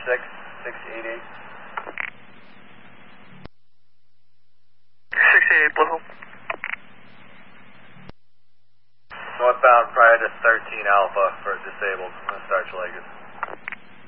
6, 688. 688, Blue Hole. Northbound prior to 13 Alpha for disabled. I'm going to start your Legas.